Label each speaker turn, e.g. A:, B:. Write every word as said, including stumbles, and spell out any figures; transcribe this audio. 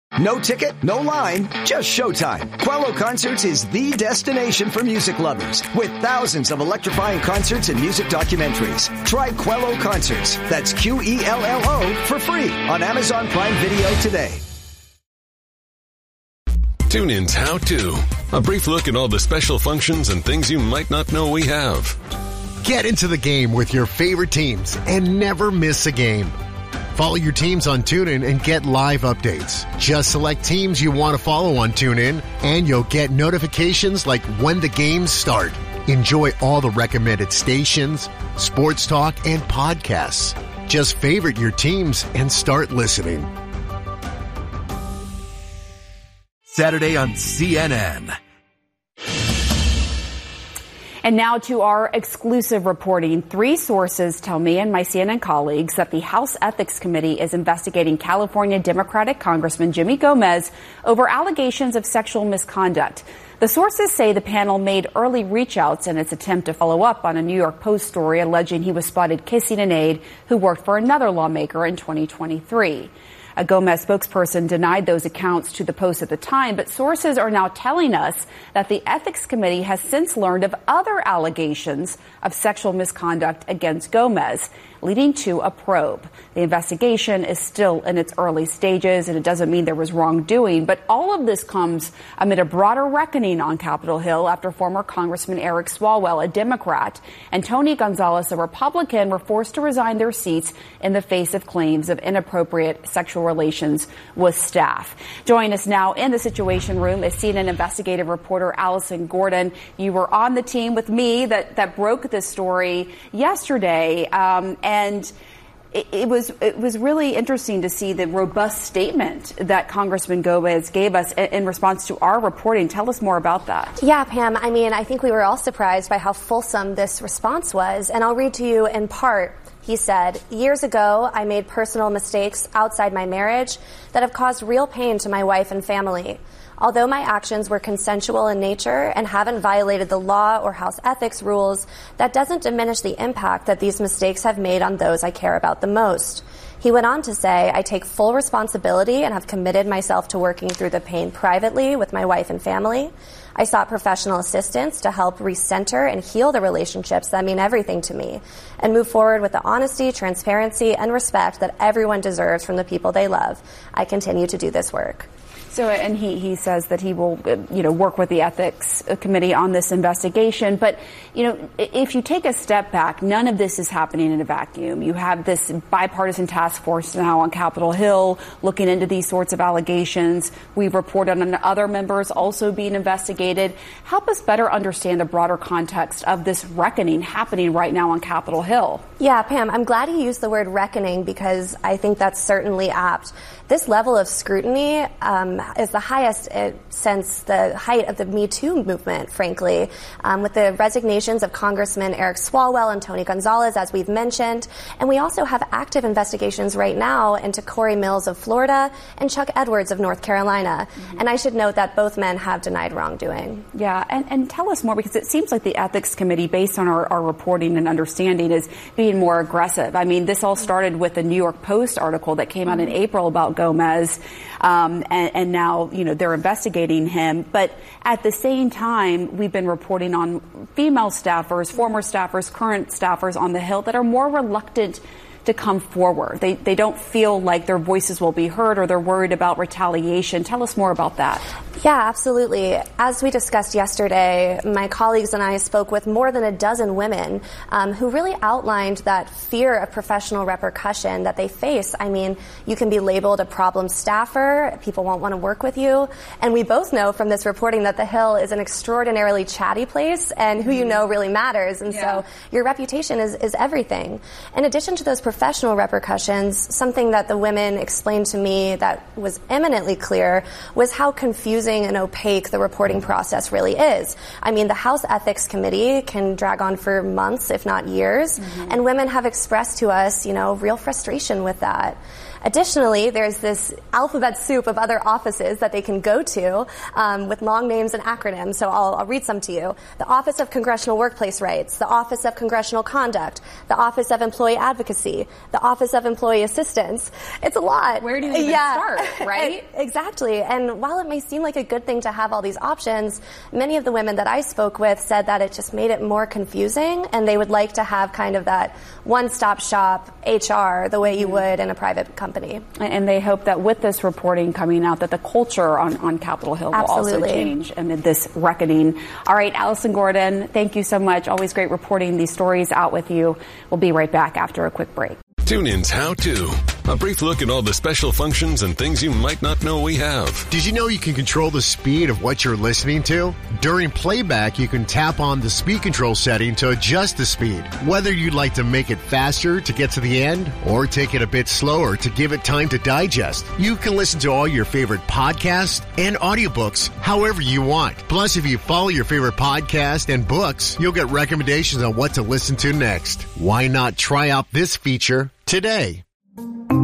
A: No ticket, no line, just showtime. Quello Concerts is the destination for music lovers with thousands of electrifying concerts and music documentaries. Try Quello Concerts, that's Q E L L O, for free on Amazon Prime Video today.
B: TuneIn's How To. A brief look at all the special functions and things you might not know we have.
C: Get into the game with your favorite teams and never miss a game. Follow your teams on TuneIn and get live updates. Just select teams you want to follow on TuneIn, and you'll get notifications like when the games start. Enjoy all the recommended stations, sports talk, and podcasts. Just favorite your teams and start listening.
D: Saturday on C N N.
E: And now to our exclusive reporting. Three sources tell me and my C N N colleagues that the House Ethics Committee is investigating California Democratic Congressman Jimmy Gomez over allegations of sexual misconduct. The sources say the panel made early reach-outs in its attempt to follow up on a New York Post story alleging he was spotted kissing an aide who worked for another lawmaker in twenty twenty-three. A Gomez spokesperson denied those accounts to the Post at the time, but sources are now telling us that the Ethics Committee has since learned of other allegations of sexual misconduct against Gomez, leading to a probe. The investigation is still in its early stages, and it doesn't mean there was wrongdoing, but all of this comes amid a broader reckoning on Capitol Hill after former Congressman Eric Swalwell, a Democrat, and Tony Gonzalez, a Republican, were forced to resign their seats in the face of claims of inappropriate sexual relations with staff. Joining us now in the Situation Room is C N N investigative reporter Allison Gordon. You were on the team with me that, that broke this story yesterday, um, and it, it was it was really interesting to see the robust statement that Congressman Gomez gave us in, in response to our reporting. Tell us more about that.
F: Yeah, Pam, I mean, I think we were all surprised by how fulsome this response was, and I'll read to you in part. He said, "Years ago, I made personal mistakes outside my marriage that have caused real pain to my wife and family. Although my actions were consensual in nature and haven't violated the law or House ethics rules, that doesn't diminish the impact that these mistakes have made on those I care about the most." He went on to say, "I take full responsibility and have committed myself to working through the pain privately with my wife and family. I sought professional assistance to help recenter and heal the relationships that mean everything to me and move forward with the honesty, transparency, and respect that everyone deserves from the people they love. I continue to do this work."
E: So, and he, he says that he will, you know, work with the Ethics Committee on this investigation. But, you know, if you take a step back, none of this is happening in a vacuum. You have this bipartisan task force now on Capitol Hill looking into these sorts of allegations. We've reported on other members also being investigated. Help us better understand the broader context of this reckoning happening right now on Capitol Hill.
F: Yeah, Pam, I'm glad you used the word reckoning because I think that's certainly apt. This level of scrutiny um, is the highest uh, since the height of the Me Too movement, frankly, um, with the resignations of Congressman Eric Swalwell and Tony Gonzalez, as we've mentioned. And we also have active investigations right now into Corey Mills of Florida and Chuck Edwards of North Carolina. Mm-hmm. And I should note that both men have denied wrongdoing.
E: Yeah, and, and tell us more, because it seems like the Ethics Committee, based on our, our reporting and understanding, is being more aggressive. I mean, this all started with the New York Post article that came out in April about Gomez, um, and, and now, you know, they're investigating him. But at the same time, we've been reporting on female staffers, former staffers, current staffers on the Hill that are more reluctant to come forward. They they don't feel like their voices will be heard, or they're worried about retaliation. Tell us more about that.
F: Yeah, absolutely. As we discussed yesterday, my colleagues and I spoke with more than a dozen women um, who really outlined that fear of professional repercussion that they face. I mean, you can be labeled a problem staffer. People won't want to work with you. And we both know from this reporting that the Hill is an extraordinarily chatty place, and who you know really matters. And yeah. so your reputation is, is everything. In addition to those professional repercussions, something that the women explained to me that was eminently clear was how confusing and opaque the reporting process really is. I mean, the House Ethics Committee can drag on for months, if not years, mm-hmm. and women have expressed to us, you know, real frustration with that. Additionally, there's this alphabet soup of other offices that they can go to um, with long names and acronyms. So I'll, I'll read some to you. The Office of Congressional Workplace Rights, the Office of Congressional Conduct, the Office of Employee Advocacy, the Office of Employee Assistance. It's a lot.
E: Where do you even
F: yeah.
E: start, right?
F: Exactly. And while it may seem like a good thing to have all these options, many of the women that I spoke with said that it just made it more confusing, and they would like to have kind of that one-stop shop H R the way you would in a private company.
E: And they hope that with this reporting coming out that the culture on, on Capitol Hill will
F: Absolutely.
E: also change amid this reckoning. All right, Allison Gordon, thank you so much. Always great reporting these stories out with you. We'll be right back after a quick break.
B: TuneIn's How To. A brief look at all the special functions and things you might not know we have.
C: Did you know you can control the speed of what you're listening to? During playback, you can tap on the speed control setting to adjust the speed. Whether you'd like to make it faster to get to the end or take it a bit slower to give it time to digest, you can listen to all your favorite podcasts and audiobooks however you want. Plus, if you follow your favorite podcast and books, you'll get recommendations on what to listen to next. Why not try out this feature today?